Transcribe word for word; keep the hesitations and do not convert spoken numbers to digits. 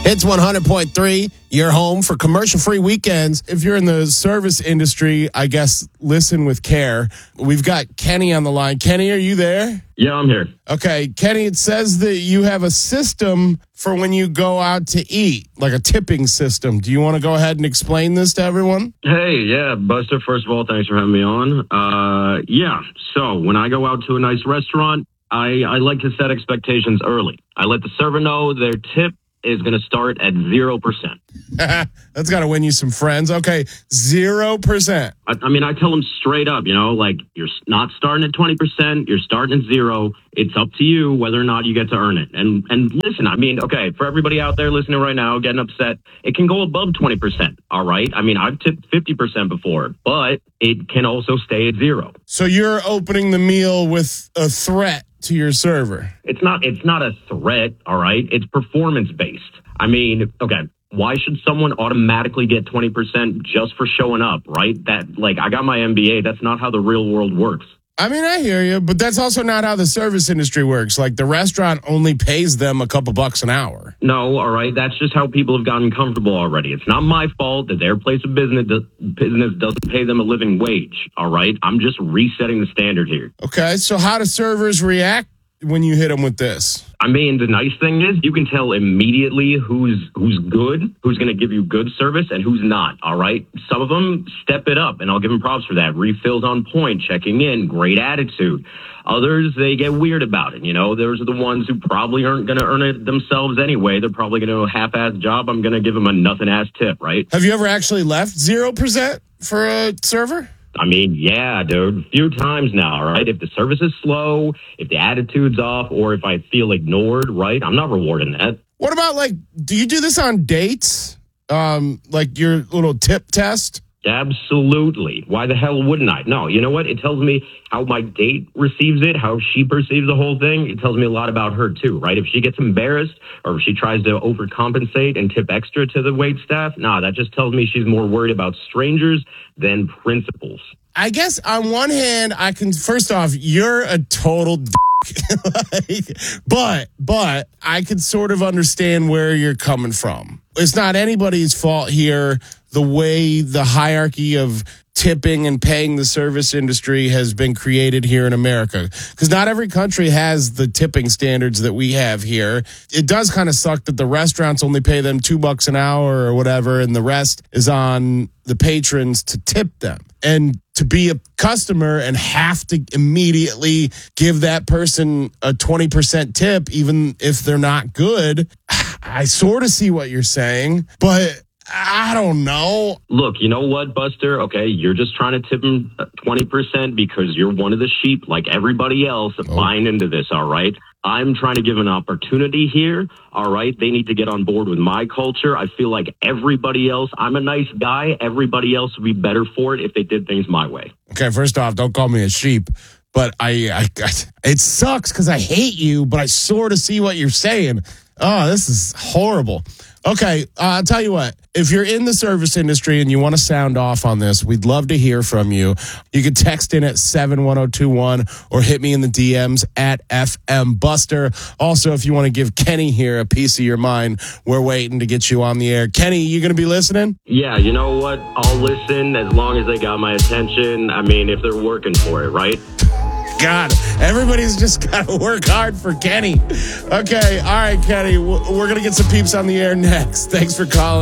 It's one hundred point three, your home for commercial-free weekends. If you're in the service industry, I guess listen with care. We've got Kenny on the line. Kenny, are you there? Yeah, I'm here. Okay, Kenny, it says that you have a system for when you go out to eat, like a tipping system. Do you want to go ahead and explain this to everyone? Hey, yeah, Buster, first of all, thanks for having me on. Uh, yeah, so when I go out to a nice restaurant, I, I like to set expectations early. I let the server know their tip is going to start at zero percent. That's got to win you some friends. Okay, zero percent. I, I mean, I tell them straight up, you know, like, you're not starting at twenty percent, you're starting at zero. It's up to you whether or not you get to earn it. And and listen, I mean, okay, for everybody out there listening right now, getting upset, it can go above twenty percent, all right? I mean, I've tipped fifty percent before, but it can also stay at zero. So you're opening the meal with a threat to your server. It's not it's not a threat, all right? It's performance based. I mean, okay, why should someone automatically get twenty percent just for showing up, right? That, like, I got my M B A. That's not how the real world works. I mean, I hear you, but that's also not how the service industry works. Like, the restaurant only pays them a couple bucks an hour. No, all right? That's just how people have gotten comfortable already. It's not my fault that their place of business business doesn't pay them a living wage, all right? I'm just resetting the standard here. Okay, so how do servers react when you hit them with this? I mean, the nice thing is you can tell immediately who's who's good, who's going to give you good service, and who's not, all right? Some of them step it up, and I'll give them props for that. Refills on point, checking in, great attitude. Others, they get weird about it, you know? Those are the ones who probably aren't going to earn it themselves anyway. They're probably going to do a half-ass job. I'm going to give them a nothing-ass tip, right? Have you ever actually left zero percent for a server? I mean, yeah, dude, a few times now, all right? If the service is slow, if the attitude's off, or if I feel ignored, right? I'm not rewarding that. What about, like, do you do this on dates? Um, like your little tip test? Absolutely. Why the hell wouldn't I? No, you know what? It tells me how my date receives it, how she perceives the whole thing. It tells me a lot about her, too, right? If she gets embarrassed or if she tries to overcompensate and tip extra to the wait staff, nah, that just tells me she's more worried about strangers than principals. I guess on one hand, I can, first off, you're a total d- like, but, but I can sort of understand where you're coming from. It's not anybody's fault here, the way the hierarchy of tipping and paying the service industry has been created here in America. Because not every country has the tipping standards that we have here. It does kind of suck that the restaurants only pay them two bucks an hour or whatever, and the rest is on the patrons to tip them. And to be a customer and have to immediately give that person a twenty percent tip, even if they're not good, I sort of see what you're saying, but I don't know. Look, you know what, Buster? Okay, you're just trying to tip them twenty percent because you're one of the sheep like everybody else oh. buying into this, all right? I'm trying to give an opportunity here, all right? They need to get on board with my culture. I feel like everybody else, I'm a nice guy. Everybody else would be better for it if they did things my way. Okay, first off, don't call me a sheep. But I, I, I it sucks because I hate you, but I sort of see what you're saying. Oh, this is horrible. Okay, uh, I'll tell you what. If you're in the service industry and you want to sound off on this, we'd love to hear from you. You can text in at seven one zero two one or hit me in the D Ms at F M Buster. Also, if you want to give Kenny here a piece of your mind, we're waiting to get you on the air. Kenny, you going to be listening? Yeah, you know what? I'll listen as long as they got my attention. I mean, if they're working for it, right? God, everybody's just got to work hard for Kenny. Okay, all right, Kenny, we're going to get some peeps on the air next. Thanks for calling.